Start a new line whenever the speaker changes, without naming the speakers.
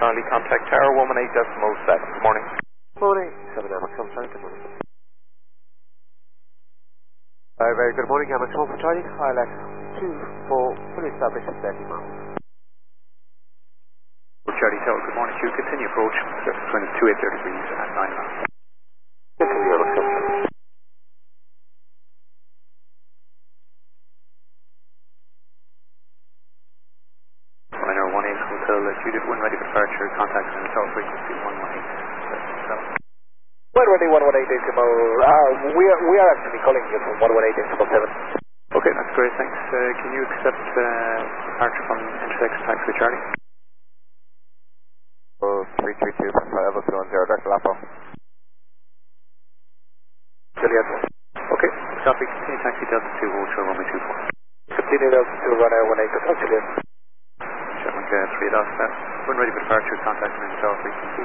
Charlie, contact Tower 118.7. Good morning.
Morning. 7 Amax 1 for good morning. Very good morning, Amax 1 for Charlie. ILX 24, fully established at 30 miles.
Charlie Tower, good morning to you. Continue approach. Surface wind is 280 degrees at 9 miles.
Continue, Amax 1 for Charlie.
Liner 18 Hotel, Judith, wind ready for departure. Contact and tower frequency 118.
Wind ready 118 decimal. We are actually calling you from 118.7.
Okay, that's great, thanks. Can you accept departure from intersection taxi Charlie?
332 level 210, Dr. Lapo.
Juliet.
Okay, copy. Continue taxi Delta 2, Hotel runway 24.
Continue Delta 2, runway 18, Juliet.
Shetland 3 at Oscar. Wind ready for departure. Contact and tower frequency